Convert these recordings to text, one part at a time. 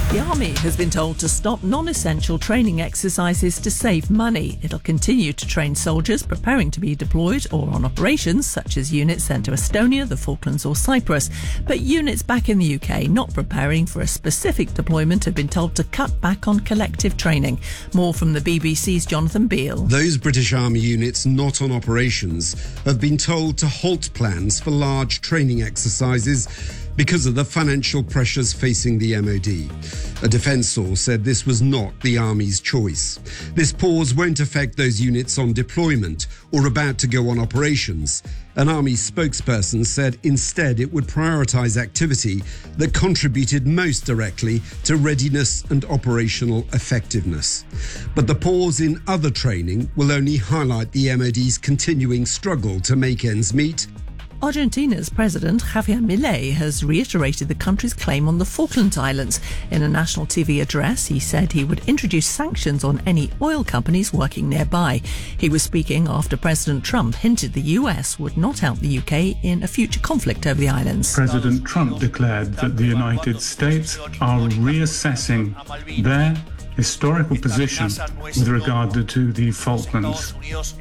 The Army has been told to stop non-essential training exercises to save money. It'll continue to train soldiers preparing to be deployed or on operations, such as units sent to Estonia, the Falklands or Cyprus. But units back in the UK not preparing for a specific deployment have been told to cut back on collective training. More from the BBC's Jonathan Beale. Those British Army units not on operations have been told to halt plans for large training exercises because of the financial pressures facing the MOD. A defence source said this was not the Army's choice. This pause won't affect those units on deployment or about to go on operations. An Army spokesperson said instead it would prioritise activity that contributed most directly to readiness and operational effectiveness. But the pause in other training will only highlight the MOD's continuing struggle to make ends meet. Argentina's President Javier Milei has reiterated the country's claim on the Falkland Islands. In a national TV address, he said he would introduce sanctions on any oil companies working nearby. He was speaking after President Trump hinted the US would not help the UK in a future conflict over the islands. President Trump declared that the United States are reassessing their historical position with regard to the Falklands.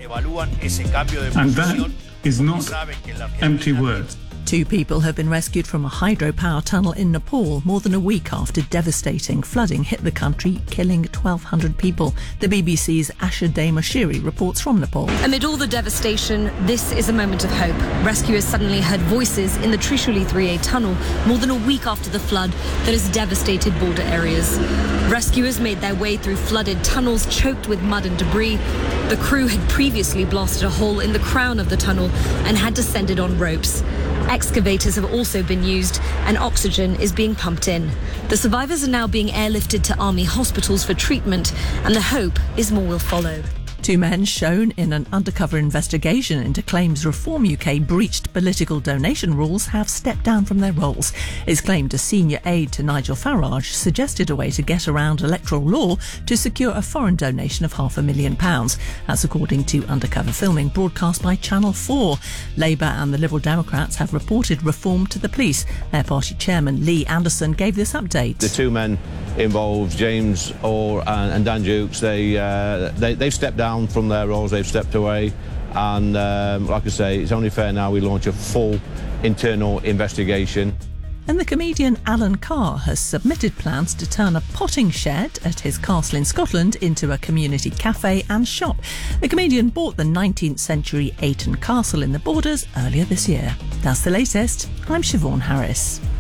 And that is not empty words. 2 people have been rescued from a hydropower tunnel in Nepal more than a week after devastating flooding hit the country, killing 1,200 people. The BBC's Asha Mashiri reports from Nepal. Amid all the devastation, this is a moment of hope. Rescuers suddenly heard voices in the Trishuli 3A tunnel more than a week after the flood that has devastated border areas. Rescuers made their way through flooded tunnels choked with mud and debris. The crew had previously blasted a hole in the crown of the tunnel and had descended on ropes. Excavators have also been used and oxygen is being pumped in. The survivors are now being airlifted to army hospitals for treatment, and the hope is more will follow. 2 men shown in an undercover investigation into claims Reform UK breached political donation rules have stepped down from their roles. It's claimed a senior aide to Nigel Farage suggested a way to get around electoral law to secure a foreign donation of £500,000. That's according to undercover filming broadcast by Channel 4. Labour and the Liberal Democrats have reported reform to the police. Their party chairman Lee Anderson gave this update. The 2 men involved, James Orr and Dan Dukes, they've stepped down from their roles, they've stepped away, and like I say, it's only fair now we launch a full internal investigation. And the comedian Alan Carr has submitted plans to turn a potting shed at his castle in Scotland into a community cafe and shop. The comedian bought the 19th century Ayton Castle in the Borders earlier this year. That's the latest. I'm Siobhan Harris.